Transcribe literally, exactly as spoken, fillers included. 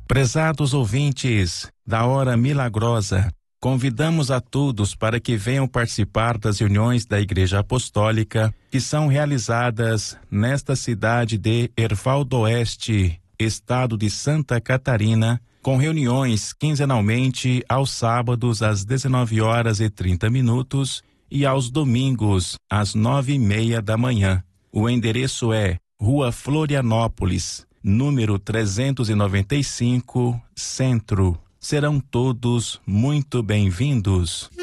Prezados ouvintes da Hora Milagrosa, convidamos a todos para que venham participar das reuniões da Igreja Apostólica que são realizadas nesta cidade de Erval do Oeste, estado de Santa Catarina, com reuniões quinzenalmente aos sábados às dezenove horas e trinta minutos e aos domingos às nove e meia da manhã. O endereço é Rua Florianópolis, número trezentos e noventa e cinco, Centro. Serão todos muito bem-vindos.